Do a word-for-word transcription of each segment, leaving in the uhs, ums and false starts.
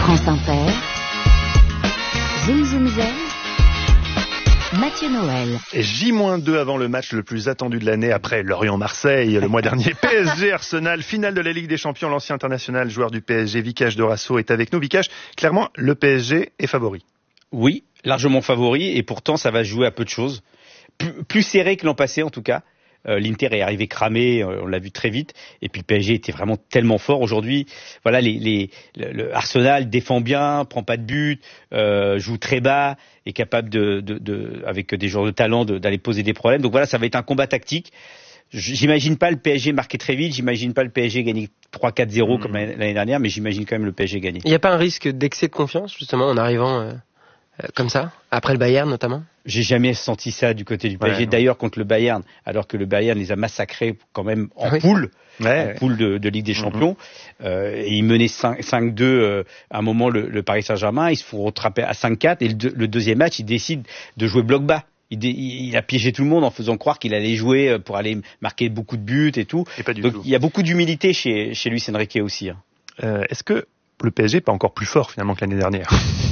France Inter, Zoom Zoom Zen, Mathieu Noël. J deux avant le match le plus attendu de l'année après Lorient-Marseille le mois dernier. P S G Arsenal, finale de la Ligue des Champions. L'ancien international joueur du P S G, Vikash Dorasso, est avec nous. Vikash, clairement, le P S G est favori. Oui, largement favori, et pourtant ça va jouer à peu de choses. Plus, plus serré que l'an passé en tout cas. Euh, L'Inter est arrivé cramé, euh, on l'a vu très vite, et puis le P S G était vraiment tellement fort aujourd'hui. Voilà, les, les, le, le Arsenal défend bien, prend pas de but, euh, joue très bas, est capable de, de, de avec des joueurs de talent de, d'aller poser des problèmes. Donc voilà, ça va être un combat tactique. J'imagine pas le P S G marquer très vite, j'imagine pas le P S G gagner trois quatre zéro mmh. comme l'année dernière, mais j'imagine quand même le P S G gagner. Il n'y a pas un risque d'excès de confiance justement en arrivant euh, euh, comme ça, après le Bayern notamment? J'ai jamais senti ça du côté du P S G. Ouais, d'ailleurs, contre le Bayern, alors que le Bayern les a massacrés quand même en oui. poule, ouais. en poule de, de Ligue des Champions. Mm-hmm. Euh, et ils menaient cinq deux euh, à un moment le, le Paris Saint-Germain. Ils se font rattraper à cinq quatre. Et le, le deuxième match, ils décident de jouer bloc bas. Il, dé, il a piégé tout le monde en faisant croire qu'il allait jouer pour aller marquer beaucoup de buts et tout. Et pas du Donc tout. Il y a beaucoup d'humilité chez, chez Luis Enrique aussi. Hein. Euh, est-ce que le P S G n'est pas encore plus fort finalement que l'année dernière?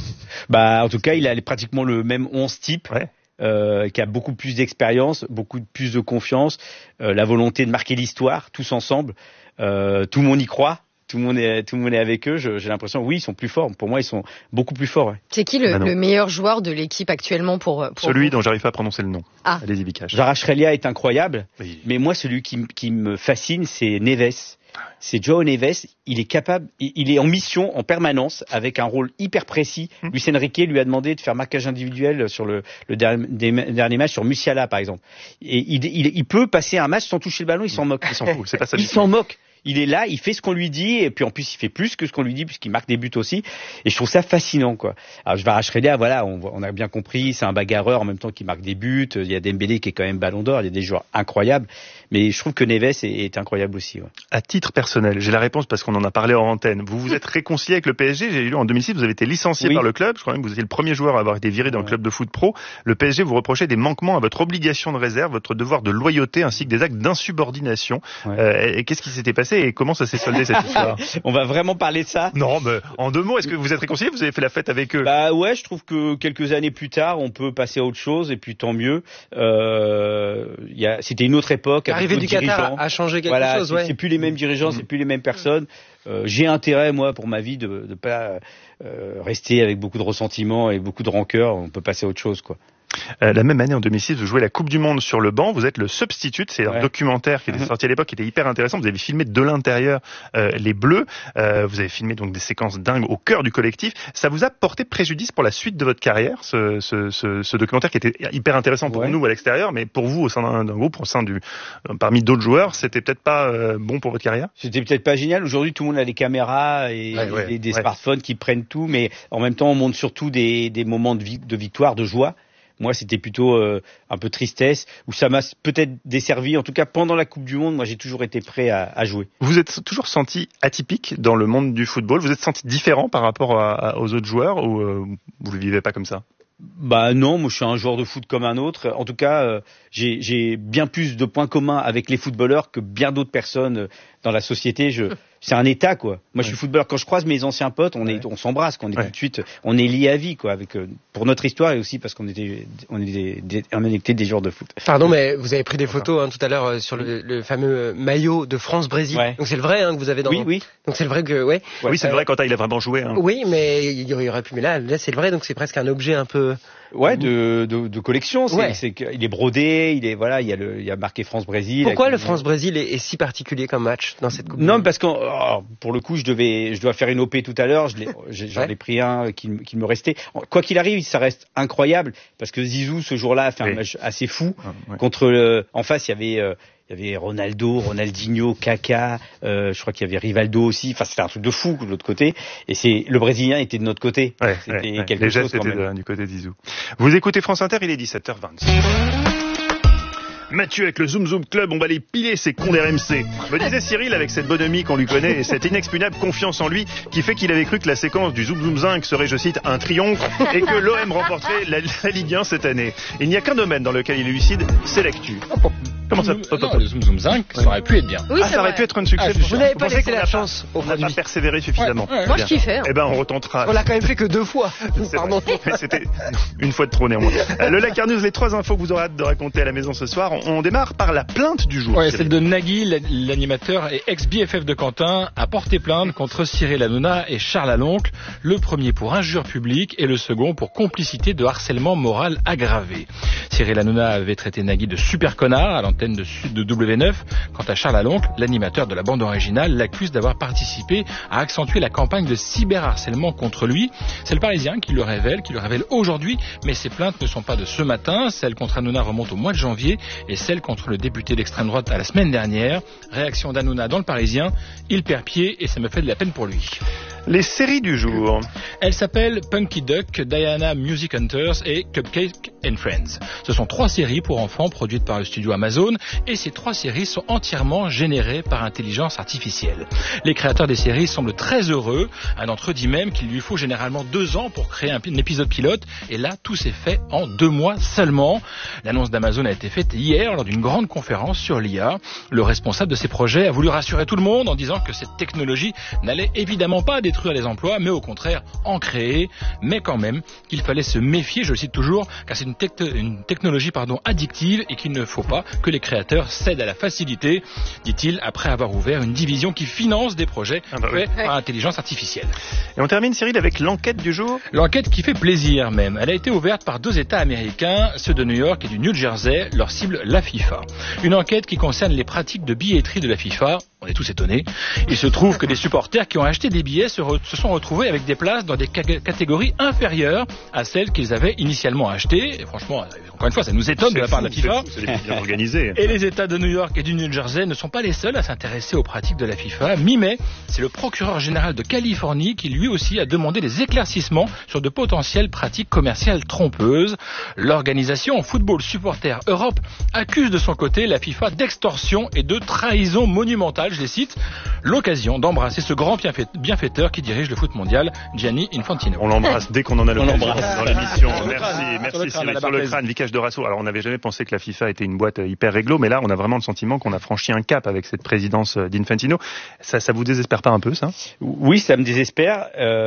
Bah, en tout cas, il a pratiquement le même onze type, ouais. euh, qui a beaucoup plus d'expérience, beaucoup plus de confiance, euh, la volonté de marquer l'histoire, tous ensemble. Euh, tout le monde y croit, tout le monde est, tout le monde est avec eux. Je, j'ai l'impression, oui, ils sont plus forts. Pour moi, ils sont beaucoup plus forts. Ouais. C'est qui le, le meilleur joueur de l'équipe actuellement pour, pour Celui vous? dont j'arrive pas à prononcer le nom. Ah. Allez-y, Vikash. Kvaratskhelia est incroyable, oui. mais moi, celui qui, qui me fascine, c'est Neves. C'est João Neves, il est capable, il est en mission en permanence avec un rôle hyper précis. Mmh. Luis Enrique lui a demandé de faire marquage individuel sur le, le dernier, dernier match sur Musiala par exemple. Et il, il, il peut passer un match sans toucher le ballon, il s'en moque. Il s'en fout, c'est pas ça. Il s'en moque. Il est là, il fait ce qu'on lui dit, et puis en plus il fait plus que ce qu'on lui dit puisqu'il marque des buts aussi. Et je trouve ça fascinant, quoi. Alors Kvaratskhelia, voilà, on, on a bien compris, c'est un bagarreur en même temps qu'il marque des buts. Il y a Dembélé qui est quand même Ballon d'Or, il y a des joueurs incroyables. Mais je trouve que Neves est, est incroyable aussi. Ouais. À titre personnel, j'ai la réponse parce qu'on en a parlé en antenne. Vous vous êtes réconcilié avec le P S G. J'ai lu en deux mille six, vous avez été licencié oui. par le club. Je crois même que vous étiez le premier joueur à avoir été viré dans ouais. le club de foot pro. Le P S G vous reprochait des manquements à votre obligation de réserve, votre devoir de loyauté, ainsi que des actes d'insubordination. Ouais. Euh, et qu'est-ce qui s'était passé et comment ça s'est soldé cette histoire? On va vraiment parler de ça? Non, mais en deux mots, est-ce que vous êtes réconcilié? Vous avez fait la fête avec eux? Bah ouais, je trouve que quelques années plus tard, on peut passer à autre chose et puis tant mieux. Euh, y a, c'était une autre époque. L'arrivée du Qatar a changé quelque voilà, chose. C'est, ouais. c'est plus les mêmes dirigeants, c'est plus les mêmes personnes. Euh, j'ai intérêt, moi, pour ma vie, de ne pas euh, rester avec beaucoup de ressentiment et beaucoup de rancœur. On peut passer à autre chose, quoi. Euh, la même année, en deux mille six, vous jouez la Coupe du Monde sur le banc. Vous êtes le substitute. C'est un ouais. documentaire qui était sorti à l'époque, qui était hyper intéressant. Vous avez filmé de l'intérieur euh, les Bleus. Euh, vous avez filmé donc des séquences dingues au cœur du collectif. Ça vous a porté préjudice pour la suite de votre carrière, ce, ce, ce, ce documentaire qui était hyper intéressant pour ouais. nous à l'extérieur, mais pour vous au sein d'un, d'un groupe, au sein du, euh, parmi d'autres joueurs, c'était peut-être pas euh, bon pour votre carrière? C'était peut-être pas génial. Aujourd'hui, tout le monde a des caméras et, ouais, ouais, et des ouais. smartphones qui prennent tout, mais en même temps, on montre surtout des, des moments de, vi- de victoire, de joie. Moi, c'était plutôt euh, un peu tristesse, où ça m'a peut-être desservi. En tout cas, pendant la Coupe du Monde, moi, j'ai toujours été prêt à, à jouer. Vous êtes toujours senti atypique dans le monde du football? Vous êtes senti différent par rapport à, à, aux autres joueurs ou euh, vous le vivez pas comme ça? Bah non, moi je suis un joueur de foot comme un autre. En tout cas, euh, j'ai, j'ai bien plus de points communs avec les footballeurs que bien d'autres personnes euh, dans la société. Je, c'est un état, quoi. Moi, ouais. je suis footballeur. Quand je croise mes anciens potes, on est, ouais. on s'embrasse, qu'on est ouais. tout de suite, on est lié à vie, quoi, avec euh, pour notre histoire et aussi parce qu'on était, on était, des, on était des joueurs de foot. Pardon, mais vous avez pris des photos hein, tout à l'heure euh, sur le, le fameux maillot de France-Brésil. Ouais. Donc c'est le vrai hein, que vous avez dans. Oui, oui. Donc c'est le vrai que, ouais. Oui, c'est euh, le vrai quand il a vraiment joué. Hein. Oui, mais il y aurait pu. Mais là, là, c'est le vrai. Donc c'est presque un objet un peu. Ouais, de, de, de collection. C'est, ouais. c'est qu'il est brodé, il est voilà, il y a le, il y a marqué France-Brésil. Pourquoi le France-Brésil est, est si particulier comme match dans cette coupe? Non, parce que oh, pour le coup, je devais, je dois faire une O P tout à l'heure. Je l'ai, j'en ouais. ai pris un qui, qui me restait. Quoi qu'il arrive, ça reste incroyable parce que Zizou ce jour-là a fait oui. un match assez fou ouais. contre. Le, en face, il y avait. Euh, Il y avait Ronaldo, Ronaldinho, Kaka, euh, je crois qu'il y avait Rivaldo aussi. Enfin, c'était un truc de fou de l'autre côté. Et c'est le Brésilien était de notre côté. Ouais, c'était ouais, quelque les chose gestes quand étaient même. De, du côté d'Izou. Vous écoutez France Inter, il est dix-sept heures vingt. Mathieu avec le Zoom Zoom Club, on va les piler ces cons d'R M C. Me disait Cyril avec cette bonhomie qu'on lui connaît et cette inexpugnable confiance en lui qui fait qu'il avait cru que la séquence du Zoom Zoom Zinc serait, je cite, un triomphe et que l'O M remporterait la, la Ligue un cette année. Il n'y a qu'un domaine dans lequel il est lucide, c'est l'actu. Comment ça? Non, le Zoom Zoom cinq, ça aurait pu être bien. Oui, ah, ça aurait pu être une succès. Ah, vous n'avez pas laissé la chance au produit. On n'a pas persévéré suffisamment. Ouais, ouais. Moi, je kiffais. Eh ben, on retentera. On l'a quand même fait que deux fois. Pardon. Mais c'était une fois de trop néanmoins. Le Lakers News, les trois infos que vous aurez hâte de raconter à la maison ce soir. On démarre par la plainte du jour. Ouais, celle de Nagui, l'animateur et ex-B F F de Quentin, a porté plainte contre Cyril Hanouna et Charles Aloncle. Le premier pour injure publique et le second pour complicité de harcèlement moral aggravé. Cyril Hanouna avait traité Nagui de super connard à l'antenne de, de W neuf. Quant à Charles Aloncle, l'animateur de la bande originale, l'accuse d'avoir participé à accentuer la campagne de cyberharcèlement contre lui. C'est le Parisien qui le révèle, qui le révèle aujourd'hui, mais ces plaintes ne sont pas de ce matin. Celle contre Hanouna remonte au mois de janvier et celle contre le député d'extrême droite à la semaine dernière. Réaction d'Hanouna dans le Parisien, il perd pied et ça me fait de la peine pour lui. Les séries du jour. Elles s'appellent Punky Duck, Diana Music Hunters et Cupcake and Friends. Ce sont trois séries pour enfants produites par le studio Amazon et ces trois séries sont entièrement générées par intelligence artificielle. Les créateurs des séries semblent très heureux. Un d'entre eux dit même qu'il lui faut généralement deux ans pour créer un, un épisode pilote et là tout s'est fait en deux mois seulement. L'annonce d'Amazon a été faite hier lors d'une grande conférence sur l'I A. Le responsable de ces projets a voulu rassurer tout le monde en disant que cette technologie n'allait évidemment pas détruire les emplois, mais au contraire en créer, mais quand même qu'il fallait se méfier, je le cite toujours, car c'est une, tec- une technologie pardon, addictive et qu'il ne faut pas que les créateurs cèdent à la facilité, dit-il, après avoir ouvert une division qui finance des projets ah bah faits oui. par intelligence artificielle. Et on termine, Cyril, avec l'enquête du jour. L'enquête qui fait plaisir même. Elle a été ouverte par deux États américains, ceux de New York et du New Jersey, leur cible la FIFA. Une enquête qui concerne les pratiques de billetterie de la FIFA. On est tous étonnés. Il se trouve que des supporters qui ont acheté des billets se, re- se sont retrouvés avec des places dans des ca- catégories inférieures à celles qu'ils avaient initialement achetées. Et franchement, encore une fois, ça nous étonne c'est de la fou, part de la FIFA. C'est bien organisé. Et les États de New York et du New Jersey ne sont pas les seuls à s'intéresser aux pratiques de la FIFA. Mi-mai, c'est le procureur général de Californie qui lui aussi a demandé des éclaircissements sur de potentielles pratiques commerciales trompeuses. L'organisation Football Supporters Europe accuse de son côté la FIFA d'extorsion et de trahison monumentale. Je les cite, l'occasion d'embrasser ce grand bienfaiteur qui dirige le foot mondial, Gianni Infantino. On l'embrasse dès qu'on en a l'occasion dans l'émission. Merci, merci Cyril. Sur le crâne, Vicage de Rasso. Alors on n'avait jamais pensé que la FIFA était une boîte hyper réglo, mais là on a vraiment le sentiment qu'on a franchi un cap avec cette présidence d'Infantino. Ça, ça vous désespère pas un peu, ça? Oui, ça me désespère.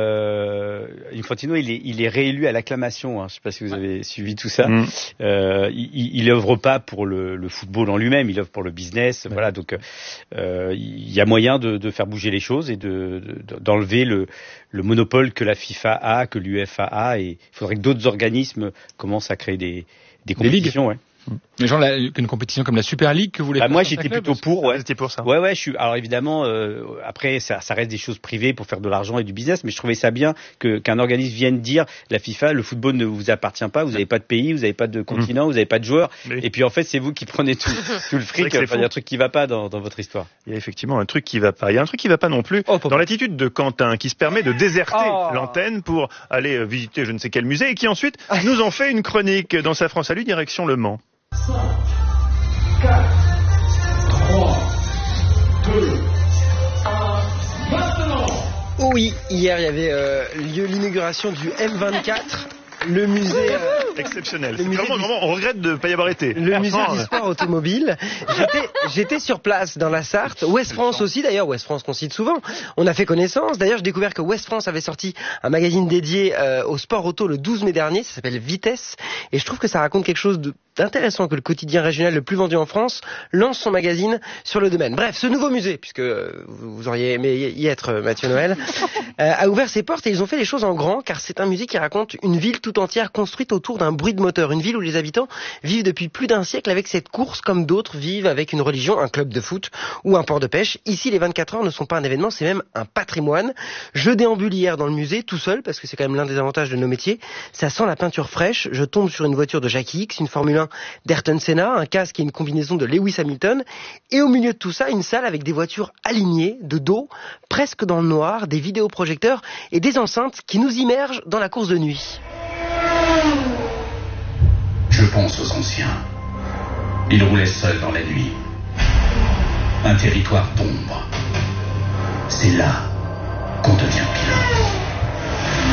Euh, Infantino, il est, il est réélu à l'acclamation. Hein. Je ne sais pas si vous avez suivi tout ça. Mm. Euh, il, il œuvre pas pour le, le football en lui-même, il œuvre pour le business. Ouais. Voilà, donc euh, il y a moyen de, de faire bouger les choses et de, de, d'enlever le, le monopole que la FIFA a, que l'UEFA a, et il faudrait que d'autres organismes commencent à créer des, des compétitions. Des ligues. Ouais. Les gens, la, une compétition comme la Super League que vous voulez bah, moi, j'étais plutôt pour. Ouais, j'étais pour ça. Ouais, ouais. Je suis. Alors évidemment, euh, après, ça, ça reste des choses privées pour faire de l'argent et du business, mais je trouvais ça bien que qu'un organisme vienne dire la FIFA, le football ne vous appartient pas, vous n'avez pas de pays, vous n'avez pas de continent, mmh. vous n'avez pas de joueurs, oui. et puis en fait, c'est vous qui prenez tout, tout le fric. Enfin, il y a un truc qui va pas dans, dans votre histoire. Il y a effectivement un truc qui va pas. Il y a un truc qui va pas non plus oh, dans l'attitude de Quentin, qui se permet de déserter oh. l'antenne pour aller visiter je ne sais quel musée et qui ensuite nous en fait une chronique dans sa France à lui direction Le Mans. cinq, quatre, trois, deux, un, maintenant. Oui, hier il y avait euh, lieu l'inauguration du M vingt-quatre. Le musée euh, exceptionnel. Le musée vraiment, du... vraiment, on regrette de ne pas y avoir été. Le musée du sport automobile. J'étais, j'étais sur place dans la Sarthe. Ouest France aussi, d'ailleurs. Ouest France qu'on cite souvent. On a fait connaissance. D'ailleurs, j'ai découvert que Ouest France avait sorti un magazine dédié euh, au sport auto le douze mai dernier. Ça s'appelle Vitesse. Et je trouve que ça raconte quelque chose de intéressant que le quotidien régional le plus vendu en France lance son magazine sur le domaine. Bref, ce nouveau musée, puisque vous auriez aimé y être, Mathieu Noël, euh, a ouvert ses portes et ils ont fait les choses en grand, car c'est un musée qui raconte une ville tout entière construite autour d'un bruit de moteur. Une ville où les habitants vivent depuis plus d'un siècle avec cette course, comme d'autres vivent avec une religion, un club de foot ou un port de pêche. Ici, les vingt-quatre heures ne sont pas un événement, c'est même un patrimoine. Je déambule hier dans le musée, tout seul, parce que c'est quand même l'un des avantages de nos métiers. Ça sent la peinture fraîche. Je tombe sur une voiture de Jackie X, une Formule un d'Ayrton Senna, un casque et une combinaison de Lewis Hamilton, et au milieu de tout ça, une salle avec des voitures alignées, de dos, presque dans le noir, des vidéoprojecteurs et des enceintes qui nous immergent dans la course de nuit. Je pense aux anciens. Ils roulaient seuls dans la nuit. Un territoire d'ombre. C'est là qu'on devient pilote.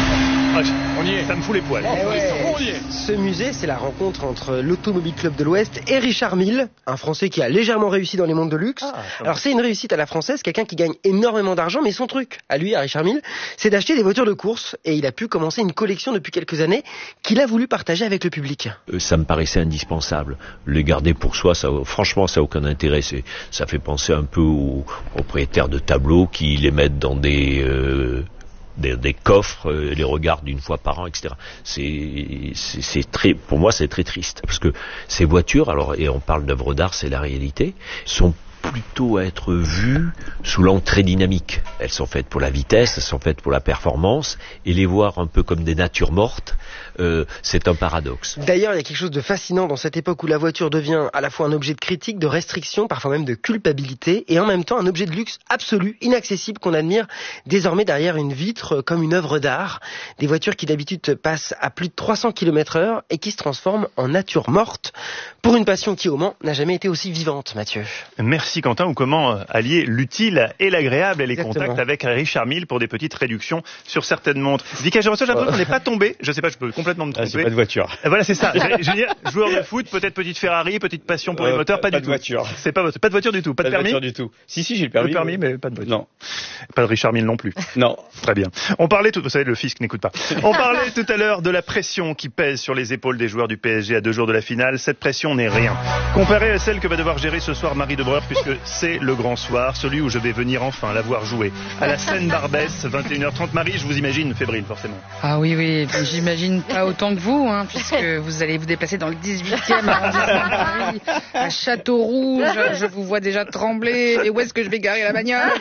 Ah, on y est. Ça me fout les poils. Eh ouais. On y est. Ce musée, c'est la rencontre entre l'Automobile Club de l'Ouest et Richard Mille, un Français qui a légèrement réussi dans les mondes de luxe. Ah, Alors c'est une réussite à la française, quelqu'un qui gagne énormément d'argent, mais son truc, à lui, à Richard Mille, c'est d'acheter des voitures de course. Et il a pu commencer une collection depuis quelques années qu'il a voulu partager avec le public. Euh, ça me paraissait indispensable. Les garder pour soi, ça, franchement, ça n'a aucun intérêt. C'est, ça fait penser un peu aux propriétaires de tableaux qui les mettent dans des... Euh, Des, des coffres, euh, les regardent une fois par an, et cetera. C'est, c'est, c'est très, pour moi, c'est très triste parce que ces voitures, alors, et on parle d'œuvres d'art, c'est la réalité, sont plutôt à être vues sous l'angle très dynamique. Elles sont faites pour la vitesse, elles sont faites pour la performance, et les voir un peu comme des natures mortes, euh, c'est un paradoxe. D'ailleurs, il y a quelque chose de fascinant dans cette époque où la voiture devient à la fois un objet de critique, de restriction, parfois même de culpabilité, et en même temps un objet de luxe absolu, inaccessible, qu'on admire désormais derrière une vitre comme une œuvre d'art. Des voitures qui d'habitude passent à plus de trois cents kilomètres heure et qui se transforment en nature morte pour une passion qui, au Mans, n'a jamais été aussi vivante, Mathieu. Merci Quentin, ou comment allier l'utile et l'agréable et les Exactement. contacts avec Richard Mille pour des petites réductions sur certaines montres. Vika Gerosso, j'ai l'impression qu'on n'est pas tombé, je sais pas, je peux complètement me Ah, tromper. c'est pas de voiture. Euh, Voilà, c'est ça. Je veux dire, joueur de foot, peut-être petite Ferrari, petite passion pour Euh, les moteurs, pas, pas du de tout. voiture. C'est pas, pas de voiture du tout, pas, Pas de permis. voiture du tout. Si, si, j'ai le permis. Le permis, mais... mais pas de voiture. Non. Pas de Richard Mille non plus. Non. Très bien. On parlait tout, vous savez, le fisc n'écoute pas. On parlait tout à l'heure de la pression qui pèse sur les épaules des joueurs du P S G à deux jours de la finale. Cette pression n'est rien comparée à celle que va devoir gérer ce soir Marie Debreur, puisque c'est le grand soir, celui où je vais venir enfin la voir jouer. À la Seine-Barbès, vingt et une heures trente. Marie, je vous imagine fébrile, forcément. Ah oui, oui, j'imagine pas autant que vous, hein, puisque vous allez vous déplacer dans le dix-huitième arrondissement de Paris, à Châteaurouge, je vous vois déjà trembler, et où est-ce que je vais garer la bagnole?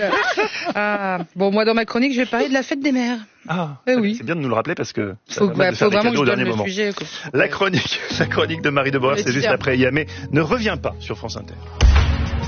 Ah, bon, moi dans ma chronique, je vais parler de la fête des mères. Ah, Eh oui. c'est bien de nous le rappeler parce que ça Faut, permet bah, de faire faut des vraiment que cadeaux je au donne dernier le moment. sujet. Quoi. La chronique, la chronique de Marie Debreur, Mais c'est juste tiens. après Yamé. Ne reviens pas sur France Inter.